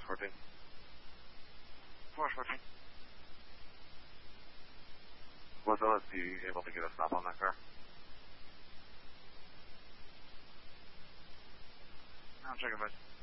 14. 414. Was LSD able to get a stop on that car? I'm checking, but